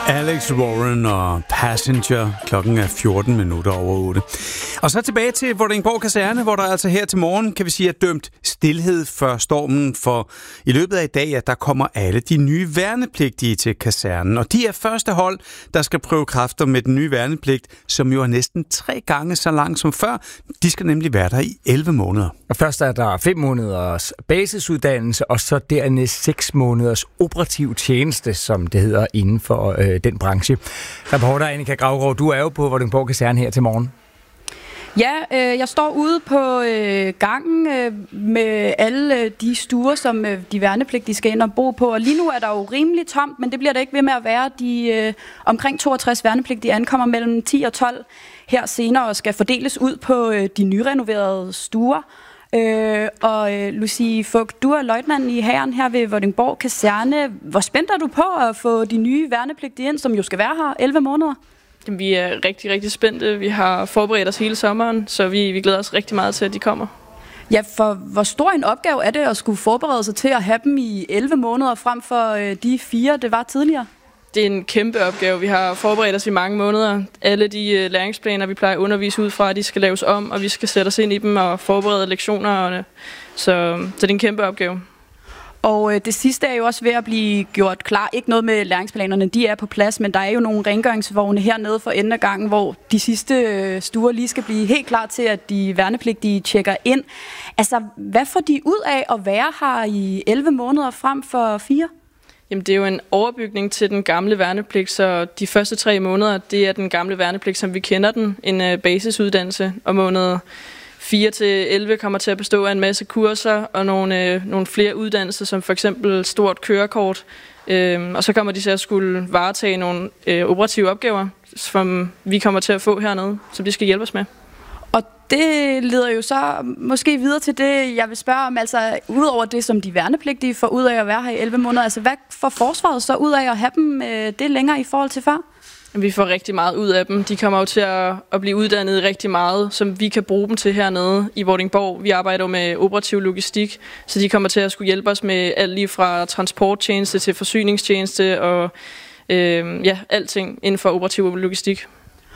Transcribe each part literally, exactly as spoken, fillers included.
Alex Warren og Passenger. Klokken er fjorten minutter over otte. Og så tilbage til Vordingborg Kaserne, hvor der altså her til morgen, kan vi sige, er dømt stilhed før stormen, for i løbet af i dag, at der kommer alle de nye værnepligtige til kasernen. Og de er første hold, der skal prøve kræfter med den nye værnepligt, som jo er næsten tre gange så lang som før. De skal nemlig være der i elleve måneder. Og først er der fem måneders basisuddannelse, og så dernæst seks måneders operativ tjeneste, som det hedder inden for øh, den branche. Reporter Annika Gravgaard, du er jo på Vordingborg Kaserne her til morgen. Ja, øh, jeg står ude på øh, gangen øh, med alle øh, de stuer, som øh, de værnepligtige skal ind og bo på. Og lige nu er der jo rimelig tomt, men det bliver der ikke ved med at være. De øh, omkring toogtres værnepligtige ankommer mellem ti og tolv her senere og skal fordeles ud på øh, de nyrenoverede stuer. Øh, og øh, Lucie Vogt, du er løjtnant i hæren her ved Vordingborg Kaserne. Hvor spændt er du på at få de nye værnepligtige ind, som jo skal være her elleve måneder? Jamen, vi er rigtig, rigtig spændte. Vi har forberedt os hele sommeren, så vi, vi glæder os rigtig meget til, at de kommer. Ja, for hvor stor en opgave er det at skulle forberede sig til at have dem i elleve måneder frem for øh, de fire, det var tidligere? Det er en kæmpe opgave. Vi har forberedt os i mange måneder. Alle de øh, læringsplaner, vi plejer at undervise ud fra, de skal laves om, og vi skal sætte os ind i dem og forberede lektioner. Så, så det er en kæmpe opgave. Og øh, det sidste er jo også ved at blive gjort klar. Ikke noget med læringsplanerne, de er på plads, men der er jo nogle rengøringsvogne hernede for enden af gangen, hvor de sidste øh, stuer lige skal blive helt klar til, at de værnepligtige tjekker ind. Altså, hvad får de ud af at være her i elleve måneder frem for fire? Jamen, det er jo en overbygning til den gamle værnepligt, så de første tre måneder, det er den gamle værnepligt, som vi kender den. En øh, basisuddannelse, og måned fire til elleve kommer til at bestå af en masse kurser og nogle, øh, nogle flere uddannelser, som for eksempel stort kørekort. Øh, og så kommer de til at skulle varetage nogle øh, operative opgaver, som vi kommer til at få hernede, som de skal hjælpe os med. Og det leder jo så måske videre til det, jeg vil spørge om, altså udover det, som de værnepligtige får ud af at være her i elleve måneder, altså hvad får forsvaret så ud af at have dem øh, det længere i forhold til før? Vi får rigtig meget ud af dem. De kommer jo til at, at blive uddannet rigtig meget, som vi kan bruge dem til hernede i Vordingborg. Vi arbejder jo med operativ logistik, så de kommer til at skulle hjælpe os med alt lige fra transporttjeneste til forsyningstjeneste og øh, ja, alting inden for operativ logistik.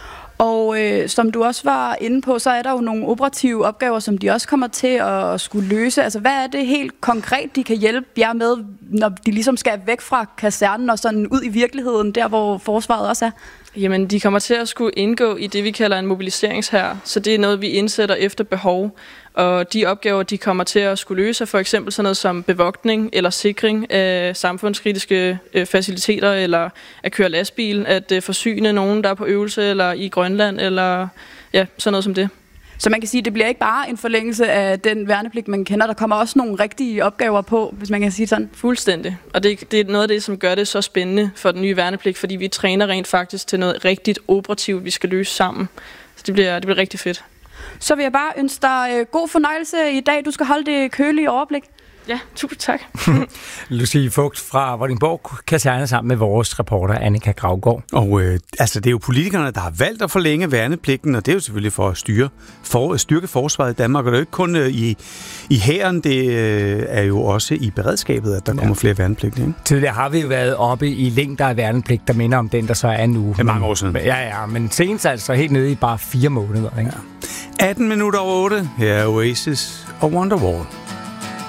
Og øh, som du også var inde på, så er der jo nogle operative opgaver, som de også kommer til at skulle løse. Altså, hvad er det helt konkret, de kan hjælpe jer med, når de ligesom skal væk fra kasernen og sådan ud i virkeligheden, der hvor forsvaret også er? Jamen, de kommer til at skulle indgå i det, vi kalder en mobiliseringshær. Så det er noget, vi indsætter efter behov. Og de opgaver, de kommer til at skulle løse, for eksempel sådan noget som bevogtning eller sikring af samfundskritiske øh, faciliteter, eller at køre lastbil, at øh, forsyne nogen, der er på øvelse, eller i Grønland, eller ja, sådan noget som det. Så man kan sige, at det bliver ikke bare en forlængelse af den værnepligt, man kender. Der kommer også nogle rigtige opgaver på, hvis man kan sige sådan. Fuldstændig. Og det, det er noget af det, som gør det så spændende for den nye værnepligt, fordi vi træner rent faktisk til noget rigtigt operativt, vi skal løse sammen. Så det bliver, det bliver rigtig fedt. Så vil jeg bare ønske dig god fornøjelse i dag. Du skal holde det kølige overblik. Ja, tusind tak. Lucie Vogt fra Vordingborg Kaserne sammen med vores reporter Annika Gravgaard. Og øh, altså, det er jo politikerne, der har valgt at forlænge værnepligten, og det er jo selvfølgelig for at styre, for, styrke forsvaret i Danmark. Og det er jo ikke kun øh, i, i hæren, det øh, er jo også i beredskabet, at der ja. kommer flere værnepligtige. Ikke? Tidligere har vi jo været oppe i længder af værnepligt, der minder om den, der så er nu. Det er mange år siden. Ja, ja, men senest altså helt nede i bare fire måneder. Ikke? Ja. atten minutter over otte. Her er Oasis og Wonderwall.